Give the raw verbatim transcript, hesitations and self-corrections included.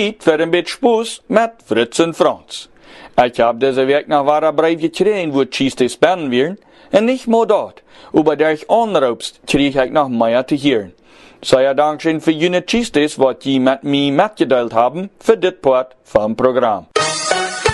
Zeit für ein bisschen Spaß mit Fritz und Franz. Ich hab diese Weg nach wahrer Brief gekriegt, wo Tschiste spannen will, und nicht nur dort. Aber der ich anrufst, krieg ich noch mehr zu hören. Sei ja Dankeschön für jene Tschistes, was die mit mir mitgeteilt haben, für dit Part vom Programm.